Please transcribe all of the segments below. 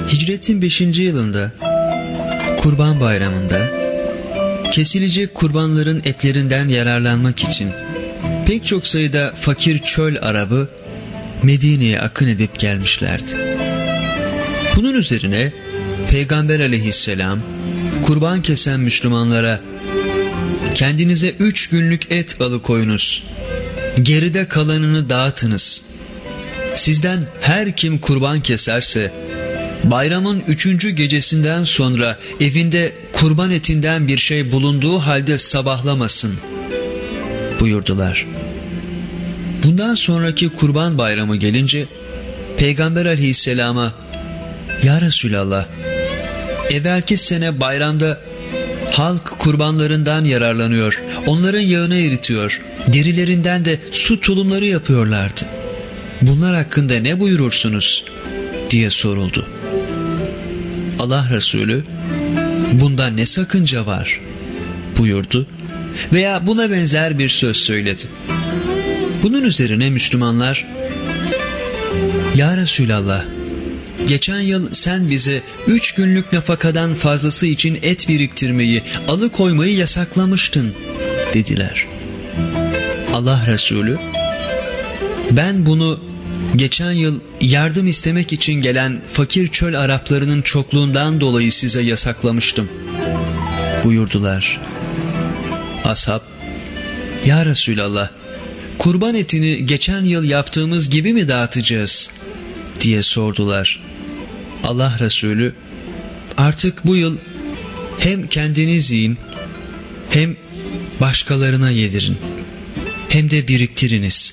Hicretin 5. yılında Kurban Bayramı'nda kesilecek kurbanların etlerinden yararlanmak için pek çok sayıda fakir çöl Arabı Medine'ye akın edip gelmişlerdi. Bunun üzerine Peygamber aleyhisselam kurban kesen Müslümanlara kendinize 3 günlük et alıkoyunuz, geride kalanını dağıtınız. Sizden her kim kurban keserse bayramın 3. gecesinden sonra evinde kurban etinden bir şey bulunduğu halde sabahlamasın buyurdular. Bundan sonraki kurban bayramı gelince Peygamber aleyhisselama "Ya Resulallah, evvelki sene bayramda halk kurbanlarından yararlanıyor, onların yağını eritiyor, derilerinden de su tulumları yapıyorlardı. Bunlar hakkında ne buyurursunuz?" diye soruldu. Allah Resulü "Bunda ne sakınca var?" buyurdu veya buna benzer bir söz söyledi. Bunun üzerine Müslümanlar "Ya Resulallah, geçen yıl sen bize 3 günlük nafakadan fazlası için et biriktirmeyi, alıkoymayı yasaklamıştın" dediler. Allah Resulü "Ben bunu geçen yıl yardım istemek için gelen fakir çöl Araplarının çokluğundan dolayı size yasaklamıştım" buyurdular. Ashab "Ya Resulallah, kurban etini geçen yıl yaptığımız gibi mi dağıtacağız?" diye sordular. Allah Resulü "Artık bu yıl hem kendiniz yiyin, hem başkalarına yedirin, hem de biriktiriniz.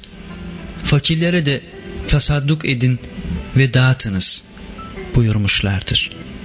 Fakirlere de tasadduk edin ve dağıtınız" buyurmuşlardır.